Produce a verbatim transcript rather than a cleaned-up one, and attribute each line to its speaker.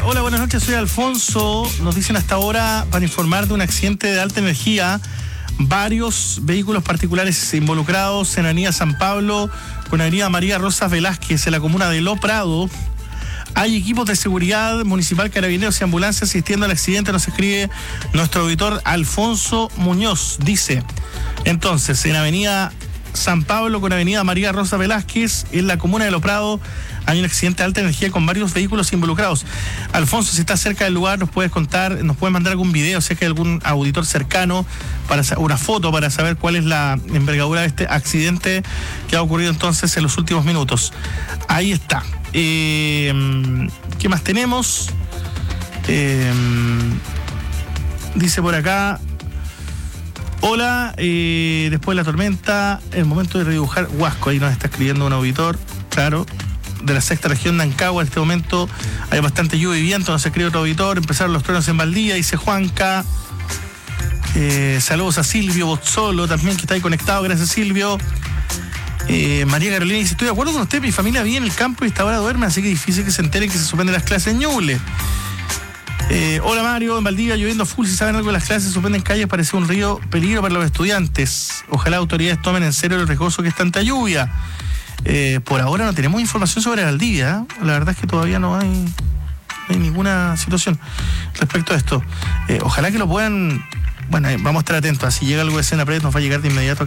Speaker 1: hola, buenas noches, soy Alfonso. Nos dicen hasta ahora para informar de un accidente de alta energía. Varios vehículos particulares involucrados en Avenida San Pablo con Avenida María Rosas Velázquez en la comuna de Lo Prado. Hay equipos de seguridad municipal, carabineros y ambulancias asistiendo al accidente, nos escribe nuestro auditor Alfonso Muñoz. Dice, entonces, en Avenida San Pablo con Avenida María Rosa Velázquez, en la comuna de Lo Prado, hay un accidente de alta energía con varios vehículos involucrados. Alfonso, si estás cerca del lugar, nos puedes contar, nos puedes mandar algún video, si es que hay algún auditor cercano, para una foto para saber cuál es la envergadura de este accidente que ha ocurrido entonces en los últimos minutos. Ahí está. Eh, ¿Qué más tenemos? Eh, dice por acá, hola, eh, después de la tormenta, el momento de redibujar Huasco. Ahí nos está escribiendo un auditor, claro, de la sexta región de Ancagua. En este momento hay bastante lluvia y viento, nos escribe otro auditor. Empezaron los truenos en Valdía, dice Juanca. Eh, saludos a Silvio Bozzolo también, que está ahí conectado. Gracias, Silvio. Eh, María Carolina dice, estoy de acuerdo con usted, mi familia vive en el campo y esta hora duerme, así que es difícil que se enteren que se suspenden las clases en Ñuble. Eh, hola Mario, en Valdivia lloviendo full, si saben algo de las clases, se suspenden calles, parece un río peligro para los estudiantes. Ojalá autoridades tomen en serio el riesgoso que es tanta lluvia. Eh, por ahora no tenemos información sobre Valdivia, ¿eh? La verdad es que todavía no hay, no hay ninguna situación respecto a esto. Eh, ojalá que lo puedan, bueno, vamos a estar atentos, si llega algo de escena pre nos va a llegar de inmediato.